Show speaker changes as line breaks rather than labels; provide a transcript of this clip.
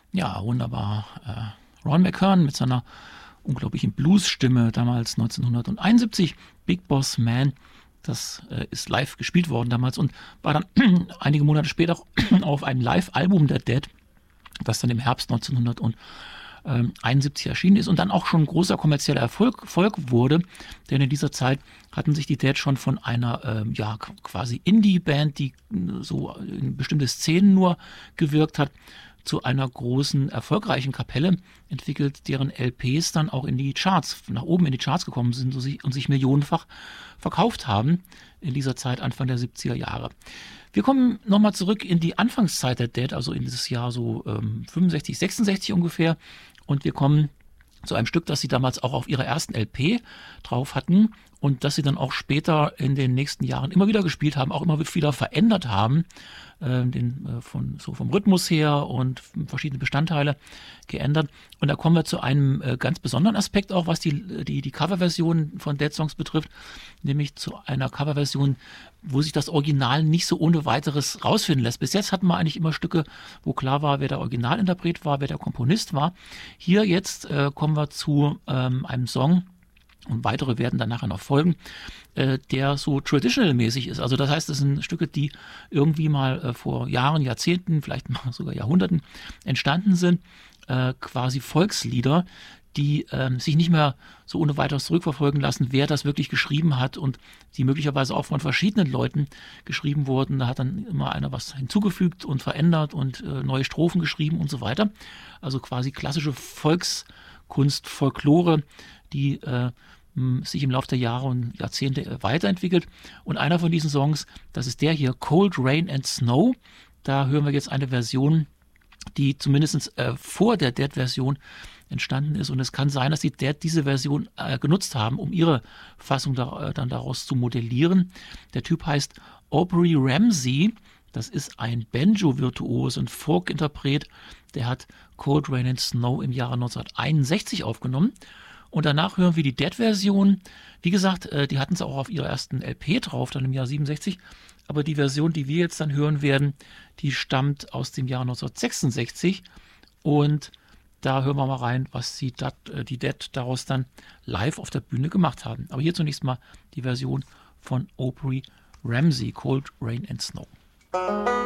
Ja, wunderbar. Ron McKern mit seiner unglaublichen Blues-Stimme damals 1971. Big Boss Man, das ist live gespielt worden damals und war dann einige Monate später auch auf einem Live-Album der Dead, das dann im Herbst 1971 erschienen ist und dann auch schon ein großer kommerzieller Erfolg wurde, denn in dieser Zeit hatten sich die Dead schon von einer quasi Indie-Band, die so in bestimmte Szenen nur gewirkt hat, zu einer großen, erfolgreichen Kapelle entwickelt, deren LPs dann auch in die Charts, nach oben in die Charts gekommen sind und sich millionenfach verkauft haben in dieser Zeit, Anfang der 70er Jahre. Wir kommen nochmal zurück in die Anfangszeit der Dead, also in dieses Jahr so 65, 66 ungefähr, und wir kommen zu einem Stück, das sie damals auch auf ihrer ersten LP drauf hatten und das sie dann auch später in den nächsten Jahren immer wieder gespielt haben, auch immer wieder verändert haben, vom Rhythmus her und verschiedene Bestandteile geändert. Und da kommen wir zu einem ganz besonderen Aspekt auch, was die Coverversion von Dead Songs betrifft, nämlich zu einer Coverversion, wo sich das Original nicht so ohne weiteres rausfinden lässt. Bis jetzt hatten wir eigentlich immer Stücke, wo klar war, wer der Originalinterpret war, wer der Komponist war. Hier jetzt kommen wir zu einem Song, und weitere werden dann nachher noch folgen, der so traditional-mäßig ist. Also das heißt, das sind Stücke, die irgendwie mal vor Jahren, Jahrzehnten, vielleicht mal sogar Jahrhunderten entstanden sind. Quasi Volkslieder, die sich nicht mehr so ohne weiteres zurückverfolgen lassen, wer das wirklich geschrieben hat und die möglicherweise auch von verschiedenen Leuten geschrieben wurden. Da hat dann immer einer was hinzugefügt und verändert und neue Strophen geschrieben und so weiter. Also quasi klassische Volkskunst, Folklore, die sich im Laufe der Jahre und Jahrzehnte weiterentwickelt. Und einer von diesen Songs, das ist der hier, Cold Rain and Snow. Da hören wir jetzt eine Version, die zumindest vor der Dead-Version entstanden ist. Und es kann sein, dass die Dead diese Version genutzt haben, um ihre Fassung dann daraus zu modellieren. Der Typ heißt Aubrey Ramsey. Das ist ein Banjo-Virtuos und Folk-Interpret. Der hat Cold Rain and Snow im Jahre 1961 aufgenommen. Und danach hören wir die Dead-Version. Wie gesagt, die hatten es auch auf ihrer ersten LP drauf, dann im Jahr 67. Aber die Version, die wir jetzt dann hören werden, die stammt aus dem Jahr 1966. Und da hören wir mal rein, was die Dead daraus dann live auf der Bühne gemacht haben. Aber hier zunächst mal die Version von Aubrey Ramsey, Cold Rain and Snow.